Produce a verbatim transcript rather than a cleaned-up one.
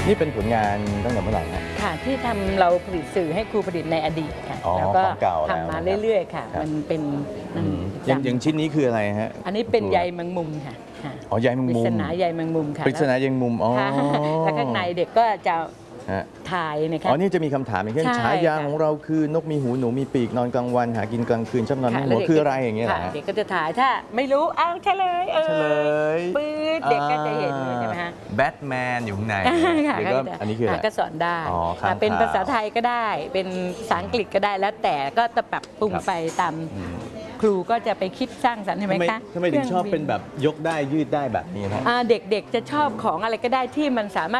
นี่เป็นผลงานตั้งแต่เมื่อไหร่ฮะค่ะที่ทำเราผลิตสื่อให้ครูผลิตในอดีตค่ะอ๋อแล้วก็ของเก่าแล้วทำมานะครับเรื่อยๆค่ะครับมันเป็นมันอย่างอย่างชิ้นนี้คืออะไรฮะอันนี้เป็นใยแมงมุมค่ะค่ะอ๋อใยแมงปริมุมศนาใยแมงมุมค่ะปริศนาใยแมงมุมอ๋อค่ะแล้วข้างในเด็กก็จะฮะถ่ายนะอ๋คะอนี่จะมีคำถามอย่างเช่นใช่ฉายาค่ะของเราคือนกมีหูหนูมีปีกนอนกลางวันหากินกลางคืนชอบนอนไม่ค่ะหัวแล้วเด็กคืออะไรอย่างเงี้ยเหรอค่ะฮะเด็กก็จะถ่ายถ้าไม่รู้อ้าวเฉลยเออเฉลยปื๊ดเด็กก็จะเห็นเลยใช่ไหมฮะแบทแมนอยู่ข้างในค่ะเด็กก็อันนี้คืออะไรก็สอนได้อ๋อข้างเป็นข่าวภาษาไทยก็ได้ เป็นภาษาอังกฤษก็ได้แล้วแต่ก็จะปรับปรุงครับไปตามอืมครูก็จะไปคิดสร้างสรรค์ใช่ไหมทำไมคะทำไมถึงชอบเป็นแบบยกได้ยืดได้แบบนี้นะอ่าเด็กๆจะชอบของอะไรก็ได้ที่มันสามารถ